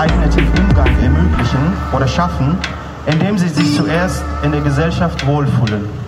geeigneten Umgang ermöglichen oder schaffen, indem sie sich zuerst in der Gesellschaft wohlfühlen.